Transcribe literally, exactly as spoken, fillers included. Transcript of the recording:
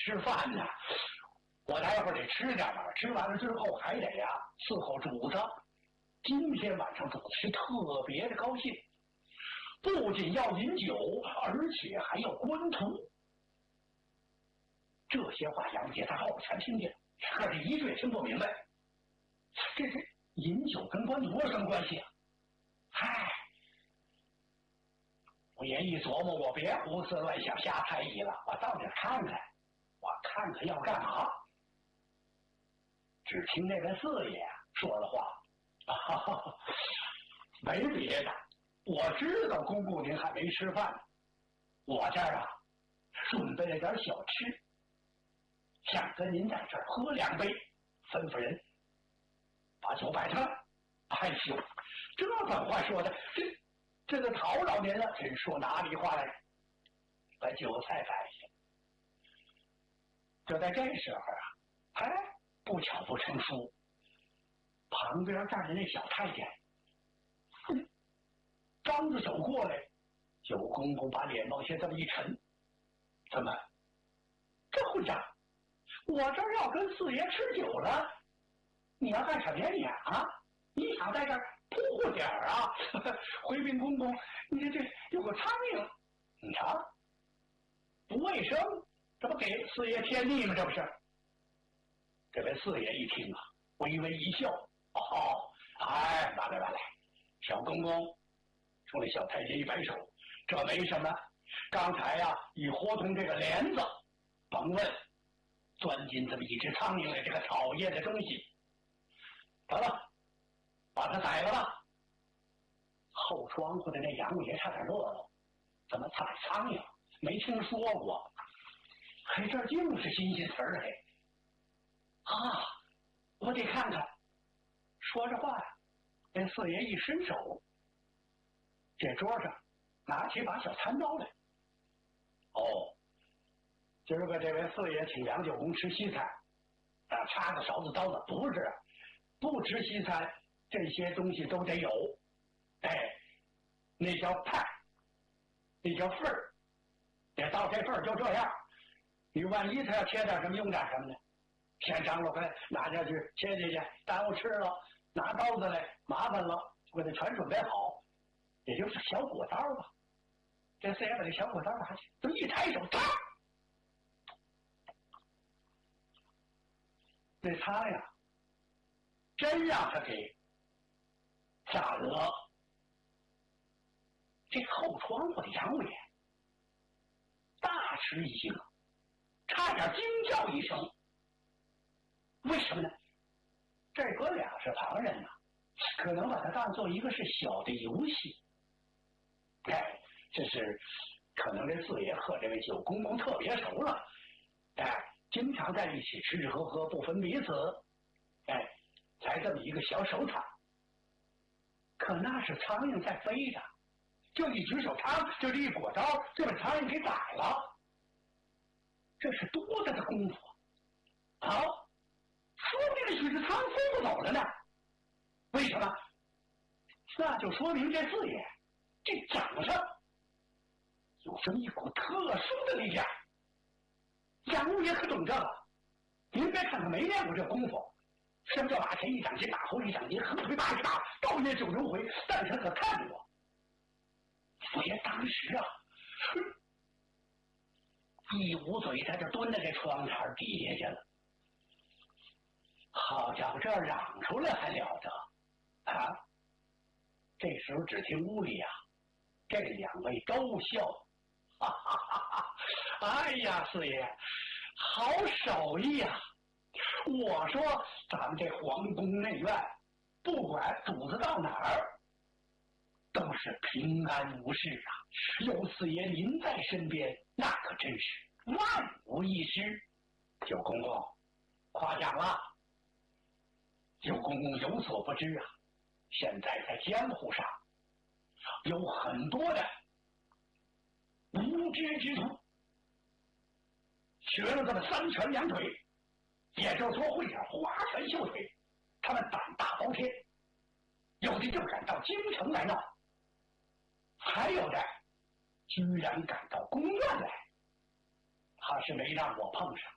吃饭呢，我待会儿得吃点儿，吃完了之后还得呀、啊、伺候主子。今天晚上主子是特别的高兴，不仅要饮酒，而且还要观图。这些话杨杰他好全听见，可是一句也听不明白。这是饮酒跟观图有什么关系啊？嗨，我也一琢磨，我别胡思乱想瞎猜疑了，我到底看看，我看看要干嘛。只听那个四爷说了话，哈哈，没别的，我知道公公您还没吃饭呢，我这儿啊准备了点小吃，想跟您在这儿喝两杯，吩咐人把酒摆上。哎呦，这番话说的，这这个讨扰您了，真说哪里话来？把酒菜摆下。就在这时候啊，哎，不巧不成书，旁边站着那小太监，哼，张着手过来，九公公把脸往下这么一沉，怎么？这混账！我这儿要跟四爷吃酒了，你要干什么呀你啊？你想在这儿扑呼点儿啊？回禀公公，你这这有个苍蝇，你瞧，不卫生，这不给四爷添腻吗？这不是？这位四爷一听啊，微微一笑，哦，哎，完了完了，小公公冲那小太监一摆手，这没什么，刚才呀、啊，一豁通这个帘子，甭问，钻进这么一只苍蝇来，这个讨厌的东西，得了。把他宰了吧！后窗户的那杨爷差点乐了，怎么宰苍蝇？没听说过，嘿，这竟是新鲜词儿嘿！啊，我得看看。说着话呀，这四爷一伸手，这桌上拿起把小餐刀来。哦，今儿个这位四爷请杨九公吃西餐，啊，叉子、勺子、刀子不是，不吃西餐。这些东西都得有，哎，那叫派，那叫份儿，得到这份儿就这样。你万一他要切点什么，用点什么呢？先张罗开，拿下去切切去，耽误吃了，拿刀子来麻烦了，我得全准备好，也就是小果刀吧。这四爷把这小果刀拿去，这么一抬手，啪，这苍蝇真让他给斩了。这后窗户的杨伟大吃一惊，差点惊叫一声。为什么呢？这哥俩是旁人呐、啊，可能把它当做一个是小的游戏。哎，这是可能这四爷和这位九公公特别熟了，哎，经常在一起吃吃喝喝，不分彼此，哎，才这么一个小手法。可那是苍蝇在飞着，就一举手汤，就这一果刀，就把苍蝇给宰了。这是多大的功夫啊！好，说明了许是苍蝇飞不走了呢。为什么？那就说明这四爷这掌上有这么一股特殊的力量。杨五爷可懂这个，您别看他没练过这功夫，什么叫马前一掌心，马后一掌心，横推八十打，倒捏九十回，但是他可看过。四爷当时啊，一捂嘴，他就蹲在这窗台底下去了。好家伙，这嚷出来还了得啊！这时候只听屋里啊，这两位都笑，哈哈哈哈！哎呀，四爷，好手艺呀、啊！我说咱们这皇宫内院，不管主子到哪儿，都是平安无事啊！有四爷您在身边，那可真是万无一失。九公公，夸奖了。九公公有所不知啊，现在在江湖上有很多的无知之徒，学了这么三拳两腿，也就是说会点花拳绣腿，他们胆大包天，有的就敢到京城来闹，还有的居然敢到宫院来。他是没让我碰上，